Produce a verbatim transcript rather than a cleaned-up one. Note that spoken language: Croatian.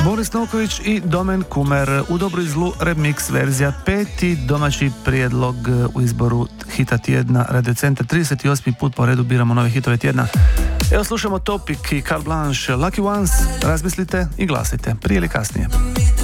Boris Novković i Domen Kumer, U dobru i zlu remix verzija, peti domaći prijedlog u izboru hita tjedna Radio Centar. trideset osmi put po redu biramo nove hitove tjedna. Evo slušamo Topic i Carte Blanche, Lucky Ones. Razmislite i glasite, prije ili kasnije.